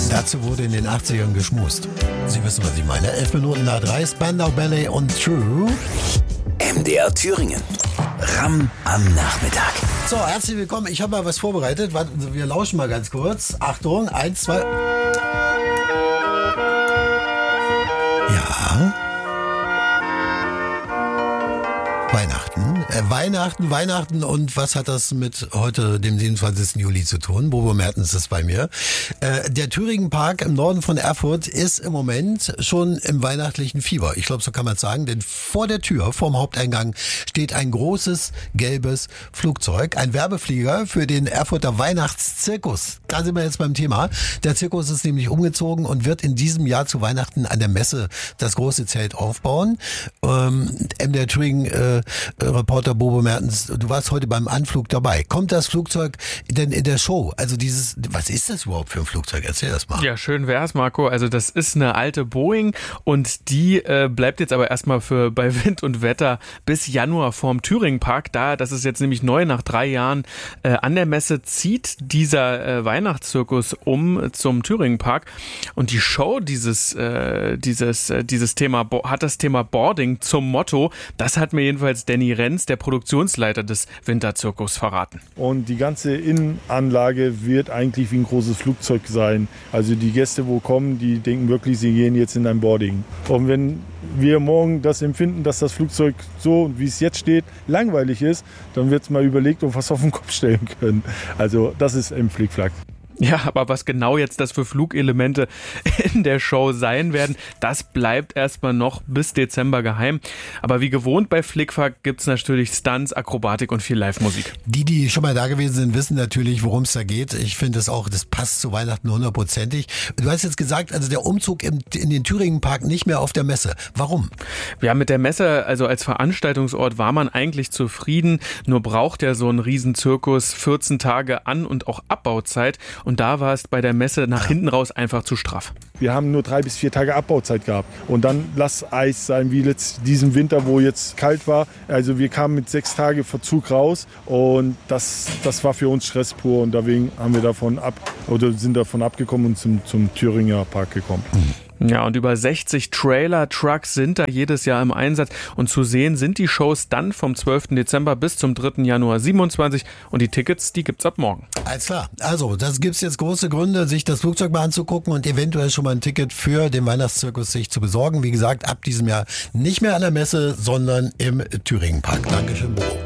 Dazu wurde in den 80ern geschmust. Sie wissen, was ich meine. 11 Minuten nach 3, Spandau Ballet und True. MDR Thüringen. Ramm am Nachmittag. So, herzlich willkommen. Ich habe mal was vorbereitet. Warten Sie, wir lauschen mal ganz kurz. Achtung, 1, 2. Ja. Weihnachten und was hat das mit heute, dem 27. Juli zu tun? Bobo Mertens ist bei mir. Der Thüringen-Park im Norden von Erfurt ist im Moment schon im weihnachtlichen Fieber. Ich glaube, so kann man es sagen, denn vor der Tür, vorm Haupteingang, steht ein großes gelbes Flugzeug, ein Werbeflieger für den Erfurter Weihnachtszirkus. Da sind wir jetzt beim Thema. Der Zirkus ist nämlich umgezogen und wird in diesem Jahr zu Weihnachten an der Messe das große Zelt aufbauen. MDR Thüringen Reporter Bobo Mertens, du warst heute beim Anflug dabei. Kommt das Flugzeug denn in der Show? Also was ist das überhaupt für ein Flugzeug? Erzähl das mal. Ja, schön wär's, Marco. Also das ist eine alte Boeing und die bleibt jetzt aber erstmal bei Wind und Wetter bis Januar vorm Thüringen-Park da. Das ist jetzt nämlich neu, nach 3 Jahren an der Messe zieht dieser Weihnachtszirkus zum Thüringen-Park und die Show dieses Thema hat das Thema Boarding zum Motto. Das hat mir jedenfalls Danny Renz, der Produktionsleiter des Winterzirkus, verraten. Und die ganze Innenanlage wird eigentlich wie ein großes Flugzeug sein. Also die Gäste, wo kommen, die denken wirklich, sie gehen jetzt in ein Boarding. Und wenn wir morgen das empfinden, dass das Flugzeug so, wie es jetzt steht, langweilig ist, dann wird es mal überlegt, ob wir es auf den Kopf stellen können. Also das ist im Flickflack. Ja, aber was genau jetzt das für Flugelemente in der Show sein werden, das bleibt erstmal noch bis Dezember geheim. Aber wie gewohnt bei Flickflack gibt's natürlich Stunts, Akrobatik und viel Live-Musik. Die schon mal da gewesen sind, wissen natürlich, worum es da geht. Ich finde das auch, das passt zu Weihnachten 100%. Du hast jetzt gesagt, also der Umzug in den Thüringen-Park nicht mehr auf der Messe. Warum? Ja, mit der Messe, also als Veranstaltungsort war man eigentlich zufrieden. Nur braucht ja so ein Riesenzirkus 14 Tage An- und auch Abbauzeit. Und da war es bei der Messe nach hinten raus einfach zu straff. Wir haben nur 3 bis 4 Tage Abbauzeit gehabt. Und dann lass Eis sein, wie diesen Winter, wo jetzt kalt war. Also wir kamen mit 6 Tage Verzug raus. Und das war für uns Stress pur. Und deswegen haben wir sind davon abgekommen und zum Thüringer Park gekommen. Ja, und über 60 Trailer-Trucks sind da jedes Jahr im Einsatz. Und zu sehen sind die Shows dann vom 12. Dezember bis zum 3. Januar 27. Und die Tickets, die gibt's ab morgen. Alles klar. Also, das gibt's jetzt große Gründe, sich das Flugzeug mal anzugucken und eventuell schon mal ein Ticket für den Weihnachtszirkus sich zu besorgen. Wie gesagt, ab diesem Jahr nicht mehr an der Messe, sondern im Thüringen-Park. Dankeschön, Bo.